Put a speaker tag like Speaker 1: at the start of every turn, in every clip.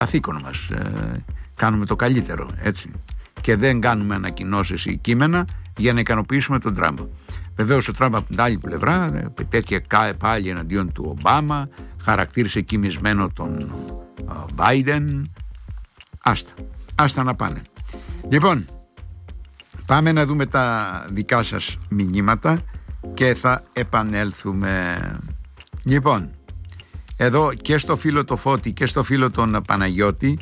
Speaker 1: καθήκον μας, κάνουμε το καλύτερο, έτσι, και δεν κάνουμε ανακοινώσεις ή κείμενα για να ικανοποιήσουμε τον Τραμπ. Βεβαίως ο Τραμπ από την άλλη πλευρά τέτοια πάλι εναντίον του Ομπάμα, χαρακτήρισε κοιμισμένο τον Biden. Άστα να πάνε. Λοιπόν, πάμε να δούμε τα δικά σας μηνύματα και θα επανέλθουμε. Λοιπόν, εδώ και στο φίλο το Φώτη και στο φίλο τον Παναγιώτη,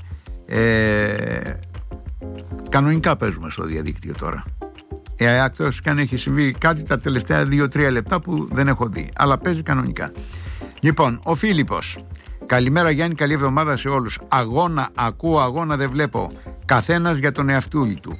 Speaker 1: κανονικά παίζουμε στο διαδίκτυο τώρα. Εκτός και αν έχει συμβεί κάτι τα τελευταία 2-3 λεπτά που δεν έχω δει, αλλά παίζει κανονικά. Λοιπόν, ο Φίλιππος: καλημέρα Γιάννη, καλή εβδομάδα σε όλους. Αγώνα ακούω, αγώνα δεν βλέπω. Καθένας για τον εαυτούλη του.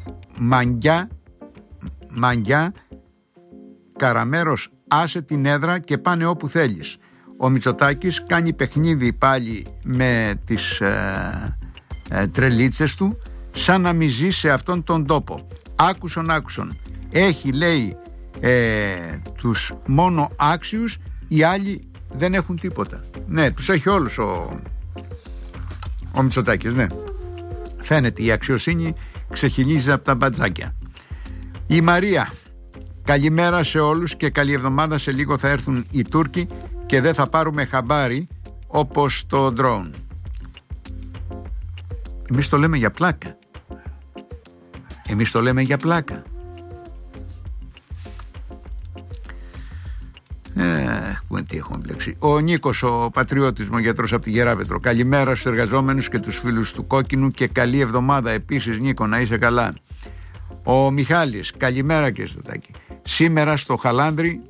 Speaker 1: Μαγκιά, Καραμέρος, άσε την έδρα και πάνε όπου θέλεις. Ο Μητσοτάκης κάνει παιχνίδι πάλι με τις τρελίτσες του, σαν να μη ζει σε αυτόν τον τόπο. Άκουσον. Έχει, λέει, τους μόνο άξιους, οι άλλοι δεν έχουν τίποτα. Ναι, τους έχει όλους ο Μητσοτάκης, ναι. Φαίνεται η αξιοσύνη ξεχυλίζει από τα μπατζάκια. Η Μαρία: καλημέρα σε όλους και καλή εβδομάδα. Σε λίγο θα έρθουν οι Τούρκοι και δεν θα πάρουμε χαμπάρι όπως το drone. Εμείς το λέμε για πλάκα. Τι έχουμε μπλέξει. Ο Νίκος, ο πατριώτης μου, γιατρός από τη Γεράπετρο: καλημέρα στους εργαζόμενους και τους φίλους του Κόκκινου και καλή εβδομάδα επίσης, Νίκο, να είσαι καλά. Ο Μιχάλης: καλημέρα και στο Τάκη. Σήμερα στο Χαλάνδρι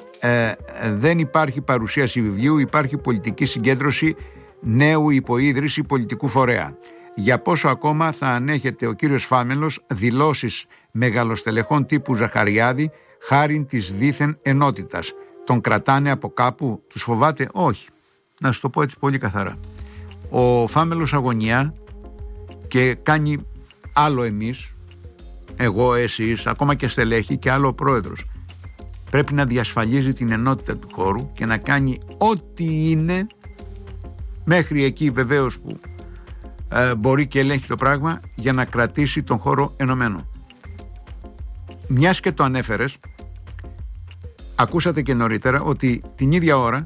Speaker 1: δεν υπάρχει παρουσίαση βιβλίου, υπάρχει πολιτική συγκέντρωση νέου υποίδρυση πολιτικού φορέα. Για πόσο ακόμα θα ανέχεται ο κύριος Φάμελος δηλώσεις μεγαλοστελεχών τύπου Ζαχαριάδη χάριν της δίθεν ενότητας? Τον κρατάνε από κάπου, τους φοβάται? Όχι. Να σου το πω έτσι πολύ καθαρά. Ο Φάμελος αγωνιά και κάνει άλλο εμείς, εγώ, εσείς, ακόμα και στελέχη, και άλλο ο πρόεδρος. Πρέπει να διασφαλίζει την ενότητα του χώρου και να κάνει ό,τι είναι, μέχρι εκεί βεβαίως που μπορεί και ελέγχει το πράγμα, για να κρατήσει τον χώρο ενωμένο. Μιας και το ανέφερες, ακούσατε και νωρίτερα ότι την ίδια ώρα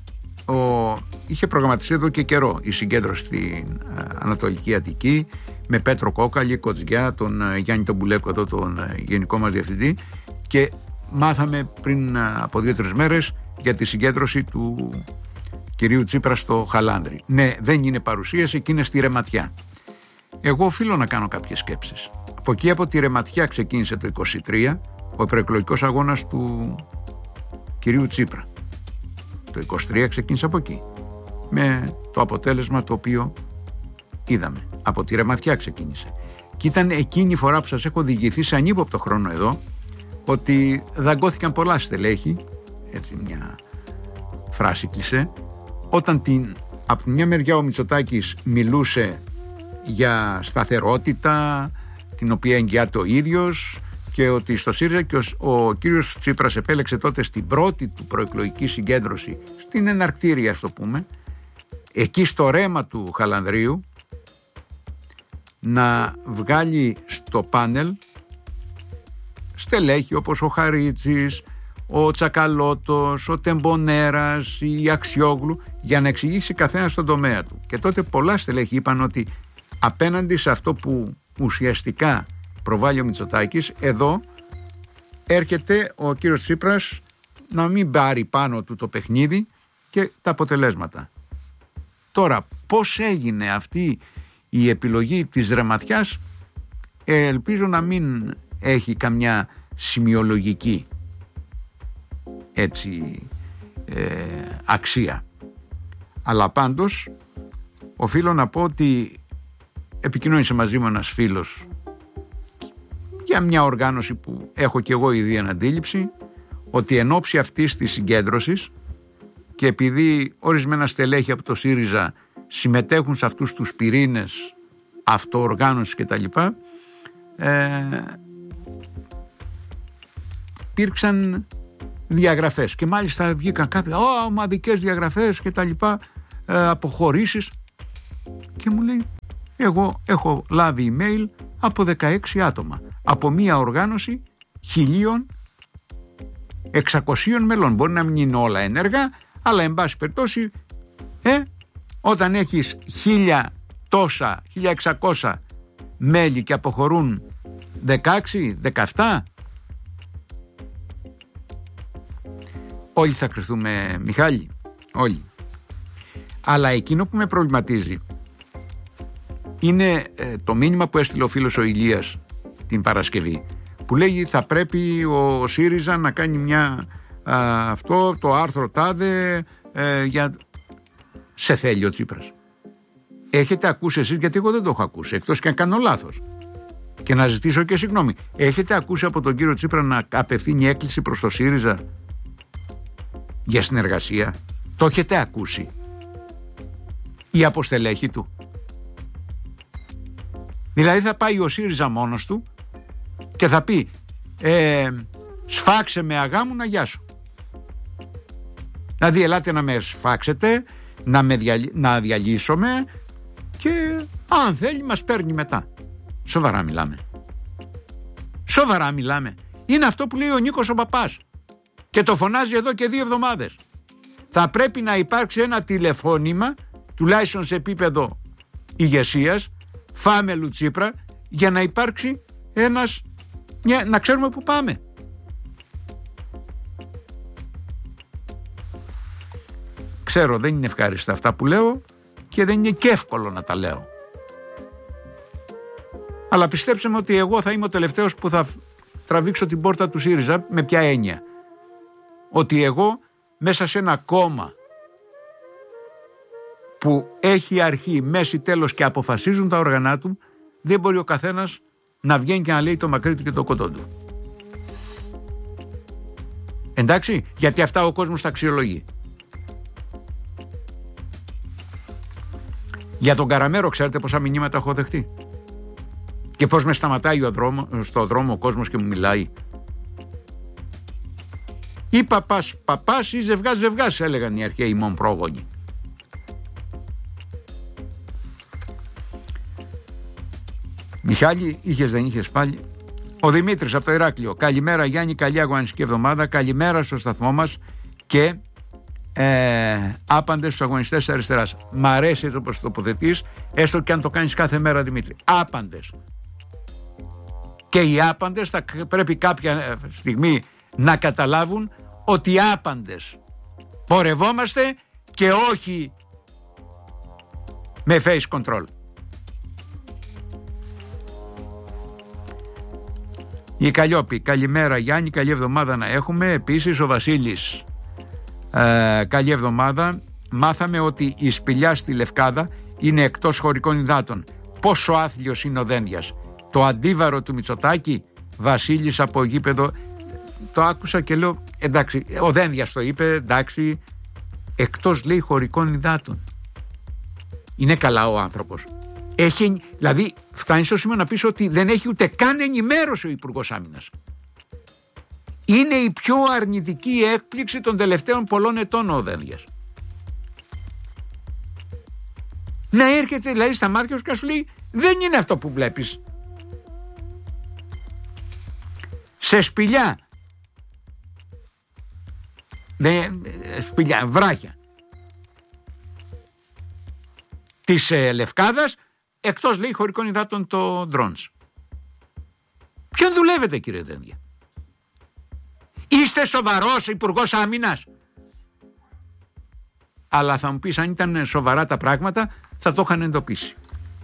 Speaker 1: είχε προγραμματιστεί εδώ και καιρό η συγκέντρωση στην Ανατολική Αττική με Πέτρο Κόκαλη, Κοτζιά, τον Γιάννη τον Μπουλέκο εδώ, τον γενικό μας διευθυντή, και μάθαμε πριν από 2-3 μέρες για τη συγκέντρωση του κυρίου Τσίπρα στο Χαλάνδρι. Ναι, δεν είναι παρουσίαση, εκεί είναι στη Ρεματιά. Εγώ οφείλω να κάνω κάποιες σκέψεις. Από εκεί, από τη Ρεματιά, ξεκίνησε το 23 ο προεκλογικός αγώνας του κυρίου Τσίπρα. Το 23 ξεκίνησε από εκεί, με το αποτέλεσμα το οποίο είδαμε. Από τη Ρεματιά ξεκίνησε. Και ήταν εκείνη η φορά που σας έχω διηγηθεί σε ανύποπτο χρόνο εδώ ότι δαγκώθηκαν πολλά στελέχη, έτσι μια φράση κλισέ, όταν από μια μεριά ο Μητσοτάκης μιλούσε για σταθερότητα, την οποία εγγυάται ο ίδιος, και ότι στο ΣΥΡΙΖΑ και ο κύριος Τσίπρας επέλεξε τότε στην πρώτη του προεκλογική συγκέντρωση, στην εναρκτήρια ας το πούμε, εκεί στο ρέμα του Χαλανδρίου, να βγάλει στο πάνελ στελέχη όπως ο Χαρίτσης, ο Τσακαλώτος, ο Τεμπονέρας, η Αξιόγλου, για να εξηγήσει καθένα στον τομέα του. Και τότε πολλά στελέχη είπαν ότι απέναντι σε αυτό που ουσιαστικά προβάλλει ο Μητσοτάκης, εδώ έρχεται ο κύριος Τσίπρας να μην πάρει πάνω του το παιχνίδι και τα αποτελέσματα. Τώρα, πώς έγινε αυτή η επιλογή της Ρεματιάς, ελπίζω να μην έχει καμιά σημειολογική έτσι αξία. Αλλά πάντως οφείλω να πω ότι επικοινώνησε μαζί μου ένας φίλος για μια οργάνωση που έχω και εγώ ήδη αντίληψη, ότι εν ώψη αυτής της συγκέντρωσης, και επειδή ορισμένα στελέχη από το ΣΥΡΙΖΑ συμμετέχουν σε αυτούς τους πυρήνες αυτοοργάνωσης και τα λοιπά, υπήρξαν διαγραφές και μάλιστα βγήκαν κάποιοι ομαδικές διαγραφές και τα λοιπά, αποχωρήσεις. Και μου λέει, εγώ έχω λάβει email από 16 άτομα, από μια οργάνωση 1.600 μελών. Μπορεί να μην είναι όλα ενεργά, αλλά εν πάση περιπτώσει, όταν έχεις 1.600 μέλη και αποχωρούν 16, 17, όλοι θα κρυθούμε, Μιχάλη, όλοι. Αλλά εκείνο που με προβληματίζει είναι το μήνυμα που έστειλε ο φίλος ο Ηλίας την Παρασκευή, που λέγει θα πρέπει ο ΣΥΡΙΖΑ να κάνει αυτό το άρθρο τάδε σε θέλει ο Τσίπρας. Έχετε ακούσει εσείς, γιατί εγώ δεν το έχω ακούσει, εκτός και αν κάνω λάθος, και να ζητήσω και συγγνώμη, έχετε ακούσει από τον κύριο Τσίπρα να απευθύνει έκκληση προς το ΣΥΡΙΖΑ για συνεργασία? Το έχετε ακούσει? Η αποστελέχη του? Δηλαδή θα πάει ο ΣΥΡΙΖΑ μόνος του και θα πει σφάξε με αγάμουνα, γεια σου. Δηλαδή ελάτε να με σφάξετε, να διαλύσουμε και αν θέλει μας παίρνει μετά. Σοβαρά μιλάμε? Σοβαρά μιλάμε? Είναι αυτό που λέει ο Νίκος ο Παπάς και το φωνάζει εδώ και 2 εβδομάδες. Θα πρέπει να υπάρξει ένα τηλεφώνημα, τουλάχιστον σε επίπεδο ηγεσίας, φάμελου Τσίπρα, για να υπάρξει να ξέρουμε που πάμε. Ξέρω, δεν είναι ευχάριστα αυτά που λέω και δεν είναι και εύκολο να τα λέω. Αλλά πιστέψτε με ότι εγώ θα είμαι ο τελευταίος που θα τραβήξω την πόρτα του ΣΥΡΙΖΑ. Με ποια έννοια? Ότι εγώ μέσα σε ένα κόμμα που έχει αρχή, μέση, τέλος και αποφασίζουν τα όργανα του, δεν μπορεί ο καθένας να βγαίνει και να λέει το μακρύ του και το κοντό του. Εντάξει, γιατί αυτά ο κόσμος τα αξιολογεί. Για τον Καραμέρο ξέρετε πόσα μηνύματα έχω δεχτεί και πώς με σταματάει στο δρόμο ο κόσμος και μου μιλάει. Ή παπάς ή ζευγάς, έλεγαν οι αρχαίοι μόν πρόγονοι. Μιχάλη, είχες δεν είχες πάλι? Ο Δημήτρης από το Ηράκλειο. Καλημέρα Γιάννη, καλή αγωνιστική εβδομάδα. Καλημέρα στο σταθμό μας και άπαντες στους αγωνιστές της αριστεράς. Μ' αρέσει το πως τοποθετείς, έστω και αν το κάνεις κάθε μέρα, Δημήτρη. Άπαντες. Και οι άπαντες θα πρέπει κάποια στιγμή να καταλάβουν ότι άπαντες πορευόμαστε και όχι με face control. Η Καλλιόπη, καλημέρα Γιάννη, καλή εβδομάδα να έχουμε. Επίσης ο Βασίλης, καλή εβδομάδα. Μάθαμε ότι η σπηλιά στη Λευκάδα είναι εκτός χωρικών υδάτων. Πόσο άθλιος είναι ο Δένδιας. Το αντίβαρο του Μητσοτάκη, Βασίλης από γήπεδο. Το άκουσα και λέω εντάξει, ο Δένδιας το είπε, εντάξει, εκτός λέει χωρικών υδάτων. Είναι καλά ο άνθρωπος. Δηλαδή φτάνει στο σημείο να πεις ότι δεν έχει ούτε καν ενημέρωση ο Υπουργός Άμυνας. Είναι η πιο αρνητική έκπληξη των τελευταίων πολλών ετών ο Δένδιας. Να έρχεται δηλαδή στα μάτια σου και να σου λέει δεν είναι αυτό που βλέπεις. Σε σπηλιά, βράχια της Λευκάδας, εκτός λέει χωρικών υδάτων το drones. Ποιον δουλεύετε κύριε Δένδια? Είστε σοβαρός Υπουργός Άμυνας? Αλλά θα μου πεις, αν ήταν σοβαρά τα πράγματα θα το είχαν εντοπίσει.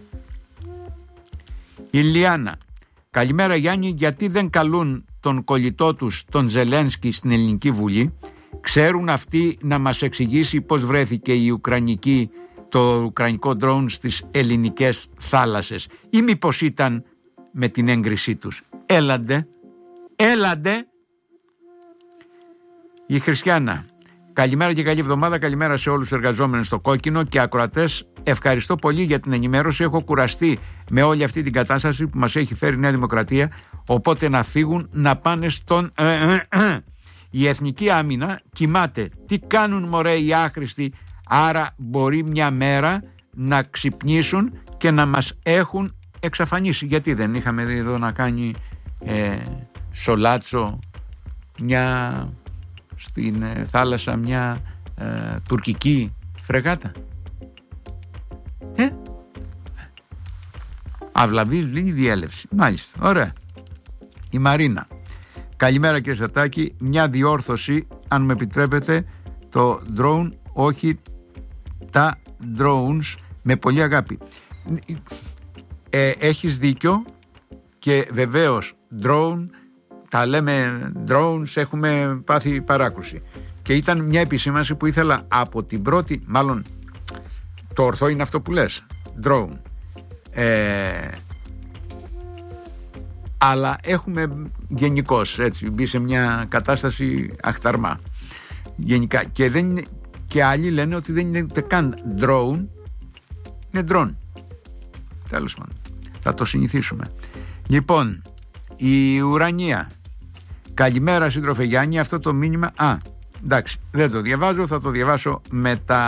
Speaker 1: Η Λιάννα, καλημέρα Γιάννη, γιατί δεν καλούν τον κολλητό τους τον Ζελένσκι στην Ελληνική Βουλή? Ξέρουν αυτοί να μας εξηγήσει πώς βρέθηκε το ουκρανικό drone στις ελληνικές θάλασσες, ή μήπως ήταν με την έγκρισή τους? Έλαντε. Η Χριστιανά, καλημέρα και καλή εβδομάδα. Καλημέρα σε όλους τους εργαζόμενους στο Κόκκινο και ακροατές. Ευχαριστώ πολύ για την ενημέρωση. Έχω κουραστεί με όλη αυτή την κατάσταση που μας έχει φέρει η Νέα Δημοκρατία. Οπότε να φύγουν, να πάνε στον... Η Εθνική Άμυνα κοιμάται. Τι κάνουν μωρέ οι άχρηστοι? Άρα μπορεί μια μέρα να ξυπνήσουν και να μας έχουν εξαφανίσει. Γιατί δεν είχαμε δει εδώ να κάνει Σολάτσο στην θάλασσα μια τουρκική φρεγάτα? Αυλαβή διέλευση. Μάλιστα, ωραία. Η Μαρίνα: καλημέρα κύριε Σατάκη, μια διόρθωση αν με επιτρέπετε, το drone, όχι τα drones, με πολύ αγάπη. Έχεις δίκιο και βεβαίως drone, τα λέμε drones, έχουμε πάθει παράκρουση. Και ήταν μια επισήμανση που ήθελα από την πρώτη, μάλλον το ορθό είναι αυτό που λες, drone. Αλλά έχουμε γενικώς έτσι μπει σε μια κατάσταση αχταρμά γενικά, και άλλοι λένε ότι δεν είναι ούτε καν drone, είναι drone. Τέλος πάντων, θα το συνηθίσουμε. Λοιπόν, η Ουρανία: καλημέρα σύντροφε Γιάννη, αυτό το μήνυμα εντάξει, δεν το διαβάζω, θα το διαβάσω μετά.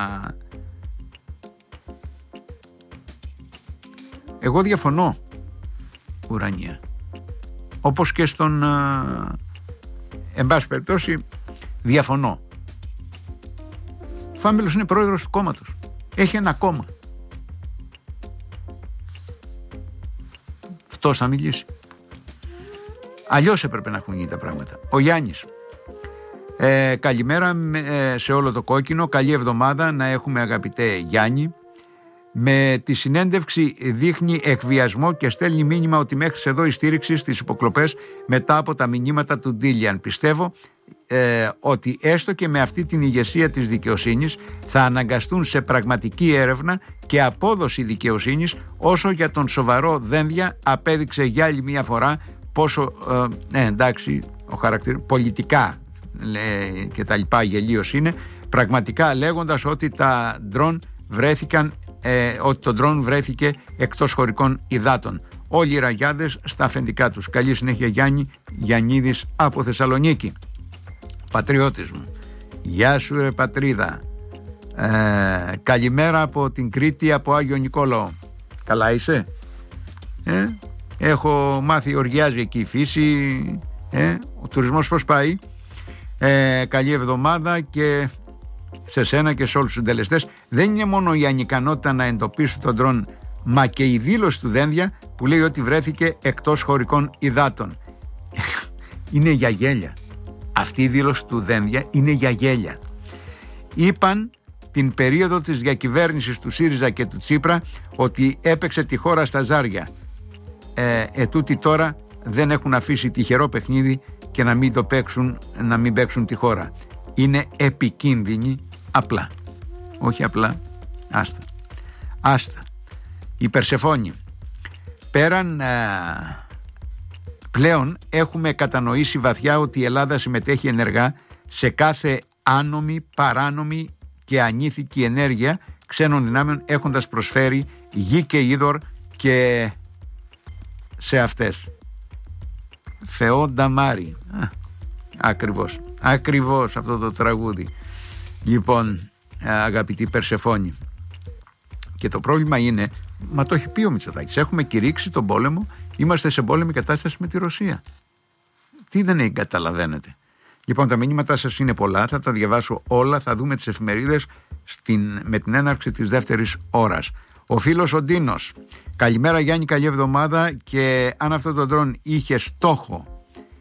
Speaker 1: Εγώ διαφωνώ, Ουρανία, όπως και στον εν πάση περιπτώσει διαφωνώ. Ο Φάμελος είναι πρόεδρος του κόμματος, έχει ένα κόμμα. Αυτός θα μιλήσει. Αλλιώς έπρεπε να έχουν γίνει τα πράγματα. Ο Γιάννης: καλημέρα σε όλο το κόκκινο, καλή εβδομάδα να έχουμε αγαπητέ Γιάννη. Με τη συνέντευξη δείχνει εκβιασμό και στέλνει μήνυμα ότι μέχρι εδώ η στήριξη στις υποκλοπές μετά από τα μηνύματα του Ντίλιαν. Πιστεύω ότι έστω και με αυτή την ηγεσία της δικαιοσύνης θα αναγκαστούν σε πραγματική έρευνα και απόδοση δικαιοσύνης. Όσο για τον σοβαρό Δένδια, απέδειξε για άλλη μια φορά πόσο εντάξει, ο πολιτικά και τα λοιπά γελίος είναι, πραγματικά, λέγοντας ότι τα ντρόν βρέθηκαν, ότι το ντρόν βρέθηκε εκτός χωρικών υδάτων. Όλοι οι ραγιάδες στα αφεντικά τους. Καλή συνέχεια, Γιάννη. Γιαννίδης από Θεσσαλονίκη. Πατριώτης μου, γεια σου ρε πατρίδα. Καλημέρα από την Κρήτη, από Άγιο Νικόλαο. Καλά είσαι? Έχω μάθει, οργιάζει εκεί η φύση. Ο τουρισμός πώς πάει? Καλή εβδομάδα και σε σένα και σε όλους τους συντελεστές. Δεν είναι μόνο η ανικανότητα να εντοπίσουν τον ντρόν, μα και η δήλωση του Δένδια που λέει ότι βρέθηκε εκτός χωρικών υδάτων. Είναι για γέλια. Αυτή η δήλωση του Δένδια είναι για γέλια. Είπαν την περίοδο της διακυβέρνησης του ΣΥΡΙΖΑ και του Τσίπρα ότι έπαιξε τη χώρα στα ζάρια. Ετούτοι τώρα δεν έχουν αφήσει τυχερό παιχνίδι και να μην παίξουν τη χώρα. Είναι επικίνδυνοι απλά. Όχι απλά, άστα. Η Περσεφόνη: πλέον έχουμε κατανοήσει βαθιά ότι η Ελλάδα συμμετέχει ενεργά σε κάθε άνομη, παράνομη και ανήθικη ενέργεια ξένων δυνάμεων, έχοντας προσφέρει γη και είδωρ και σε αυτές. Θεόντα Μάρη. Ακριβώς αυτό το τραγούδι. Λοιπόν, αγαπητή Περσεφόνη, και το πρόβλημα είναι, μα το έχει πει ο Μητσοτάκης, έχουμε κηρύξει τον πόλεμο, είμαστε σε πόλεμη κατάσταση με τη Ρωσία. Τι δεν καταλαβαίνετε? Λοιπόν, τα μηνύματά σας είναι πολλά, θα τα διαβάσω όλα, θα δούμε τις εφημερίδες με την έναρξη της δεύτερης ώρας. Ο φίλος ο Ντίνος: καλημέρα Γιάννη, καλή εβδομάδα, και αν αυτό το ντρόν είχε στόχο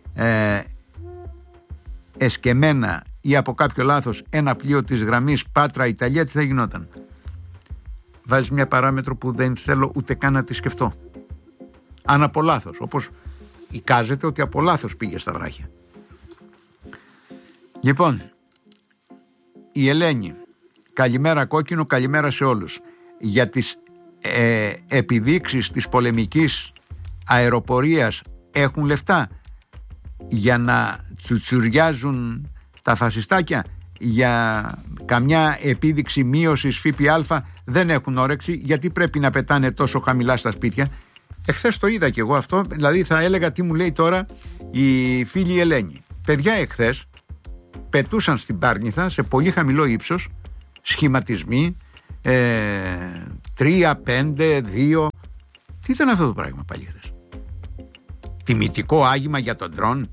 Speaker 1: εσκεμμένα ή από κάποιο λάθος ένα πλοίο της γραμμής Πάτρα Ιταλία, τι θα γινόταν? Βάζεις μια παράμετρο που δεν θέλω ούτε καν να τη σκεφτώ. Αν από λάθος, όπως εικάζεται ότι από λάθος πήγε στα βράχια. Λοιπόν, η Ελένη: καλημέρα κόκκινο, καλημέρα σε όλους. Για τις επιδείξεις της πολεμικής αεροπορίας έχουν λεφτά για να τσουτσουριάζουν τα φασιστάκια? Για καμιά επίδειξη μείωσης ΦΠΑ δεν έχουν όρεξη, γιατί πρέπει να πετάνε τόσο χαμηλά στα σπίτια? Εχθές το είδα κι εγώ αυτό, δηλαδή θα έλεγα τι μου λέει τώρα η φίλη Ελένη. Παιδιά, εχθές πετούσαν στην Πάρνηθα σε πολύ χαμηλό ύψος σχηματισμοί 3, 5, 2. Τι ήταν αυτό το πράγμα πάλι χθες? Τιμητικό άγημα για τον ντρόν.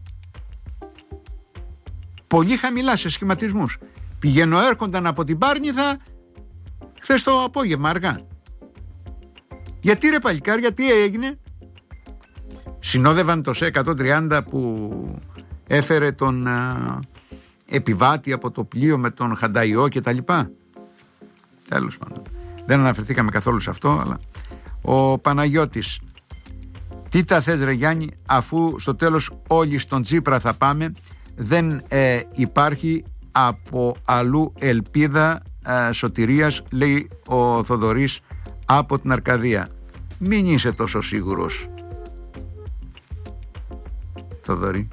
Speaker 1: Πολύ χαμηλά σε σχηματισμούς. Πηγαίνω έρχονταν από την Πάρνηθα χθες το απόγευμα αργά. Γιατί ρε παλικάρια, τι έγινε? Συνόδευαν το ΣΕ 130 που έφερε τον επιβάτη από το πλοίο με τον Χανταϊό και τα λοιπά. Τέλος πάντων. Δεν αναφερθήκαμε καθόλου σε αυτό, αλλά ο Παναγιώτης. Τι τα θες ρε Γιάννη, αφού στο τέλος όλοι στον Τσίπρα θα πάμε, δεν υπάρχει από αλλού ελπίδα σωτηρίας, λέει ο Θοδωρής από την Αρκαδία. Μην είσαι τόσο σίγουρος, Θοδωρή.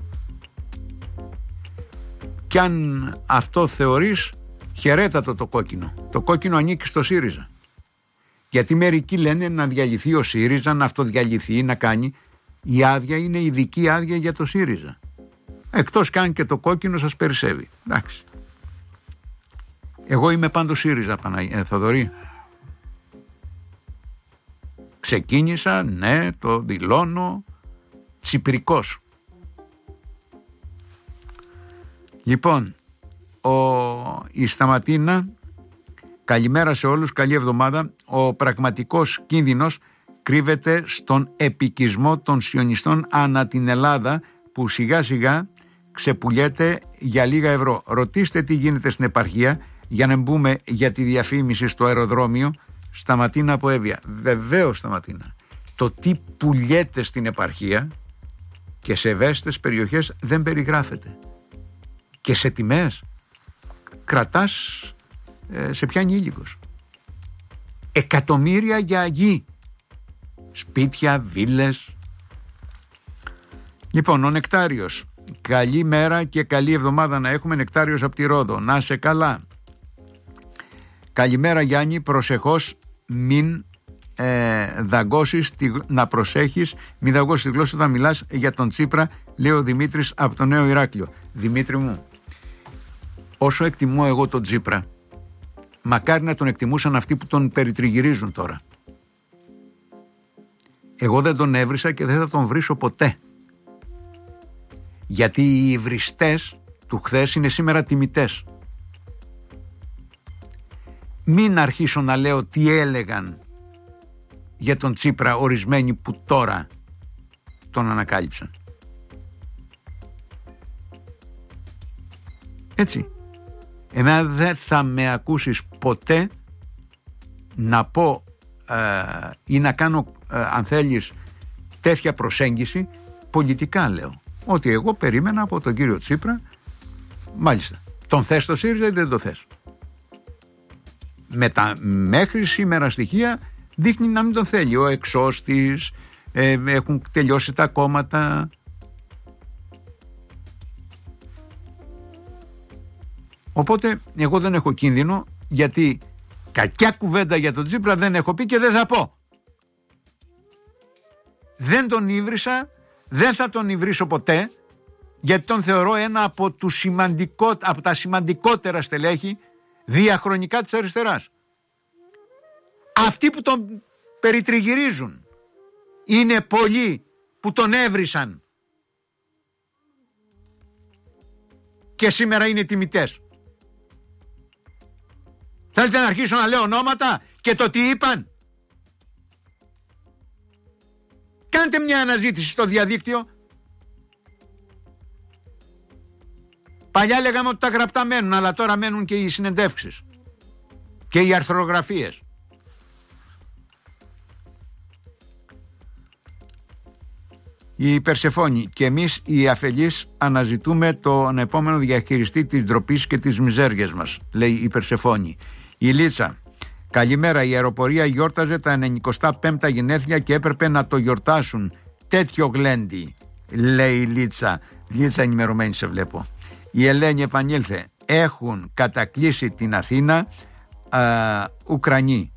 Speaker 1: Κι αν αυτό θεωρείς, χαιρέτατο το κόκκινο. Το κόκκινο ανήκει στο ΣΥΡΙΖΑ. Γιατί μερικοί λένε να διαλυθεί ο ΣΥΡΙΖΑ, να αυτοδιαλυθεί, να κάνει. Η άδεια είναι ειδική άδεια για το ΣΥΡΙΖΑ. Εκτός κι αν και το κόκκινο σας περισσεύει. Εντάξει. Εγώ είμαι πάντως ΣΥΡΙΖΑ, Θοδωρή. Ξεκίνησα, ναι, το δηλώνω, τσιπρικός. Λοιπόν, η Σταματίνα, καλημέρα σε όλους, καλή εβδομάδα. Ο πραγματικός κίνδυνος κρύβεται στον επικισμό των σιωνιστών ανά την Ελλάδα, που σιγά σιγά ξεπουλιέται για λίγα ευρώ. Ρωτήστε τι γίνεται στην επαρχία, για να μπούμε για τη διαφήμιση στο αεροδρόμιο. Σταματίνα από Εύβοια. Βεβαίως, Σταματίνα. Το τι πουλιέται στην επαρχία και σε ευαίσθητες περιοχές δεν περιγράφεται. Και σε τιμές κρατάς, σε πιάνει ήλικος. Εκατομμύρια για γη, σπίτια, βίλες. Λοιπόν, ο Νεκτάριος, καλή μέρα και καλή εβδομάδα να έχουμε. Νεκτάριος από τη Ρόδο, να σε καλά. Καλημέρα Γιάννη, προσεχώς μην δαγκώσεις, να προσέχεις, μην δαγκώσεις τη γλώσσα όταν μιλάς για τον Τσίπρα, λέει ο Δημήτρης από το Νέο Ηράκλειο. Δημήτρη μου, όσο εκτιμώ εγώ τον Τσίπρα, μακάρι να τον εκτιμούσαν αυτοί που τον περιτριγυρίζουν τώρα. Εγώ δεν τον έβρισα και δεν θα τον βρίσω ποτέ. Γιατί οι υβριστές του χθες είναι σήμερα τιμητές. Μην αρχίσω να λέω τι έλεγαν για τον Τσίπρα ορισμένοι που τώρα τον ανακάλυψαν. Έτσι. Εμένα δεν θα με ακούσεις ποτέ να πω ή να κάνω, αν θέλεις, τέτοια προσέγγιση πολιτικά, λέω. Ότι εγώ περίμενα από τον κύριο Τσίπρα, μάλιστα, τον θες στο ΣΥΡΙΖΑ ή δεν το θες? Με τα μέχρι σήμερα στοιχεία δείχνει να μην τον θέλει. Ο εξώστης, έχουν τελειώσει τα κόμματα. Οπότε εγώ δεν έχω κίνδυνο, γιατί κακιά κουβέντα για τον Τσίπρα δεν έχω πει και δεν θα πω. Δεν τον ύβρισα, δεν θα τον υβρίσω ποτέ, γιατί τον θεωρώ ένα από τα σημαντικότερα στελέχη διαχρονικά της αριστεράς. Αυτοί που τον περιτριγυρίζουν είναι πολλοί που τον έβρισαν και σήμερα είναι τιμητές. Θέλετε να αρχίσω να λέω ονόματα και το τι είπαν? Κάντε μια αναζήτηση στο διαδίκτυο. Παλιά λέγαμε ότι τα γραπτά μένουν, αλλά τώρα μένουν και οι συνεντεύξεις και οι αρθρογραφίες. Η Περσεφόνη, και εμείς οι αφελείς αναζητούμε τον επόμενο διαχειριστή της ντροπής και της μιζέριας μας, λέει η Περσεφόνη. Η Λίτσα, καλημέρα, η αεροπορία γιόρταζε τα 95τα γενέθλια και έπρεπε να το γιορτάσουν. Τέτοιο γλέντι, λέει η Λίτσα. Λίτσα, ενημερωμένη σε βλέπω. Η Ελένη επανήλθε. Έχουν κατακλείσει την Αθήνα Ουκρανοί.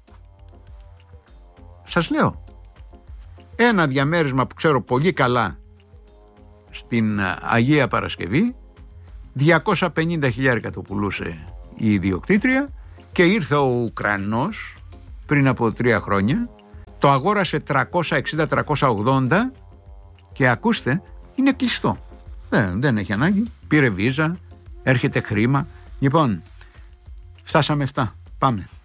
Speaker 1: Σας λέω, ένα διαμέρισμα που ξέρω πολύ καλά στην Αγία Παρασκευή, 250.000 το πουλούσε η ιδιοκτήτρια Και ήρθε ο Ουκρανός πριν από 3 χρόνια, το αγόρασε 360-380 και ακούστε, είναι κλειστό. Δεν έχει ανάγκη, πήρε βίζα, έρχεται χρήμα. Λοιπόν, φτάσαμε 7, πάμε.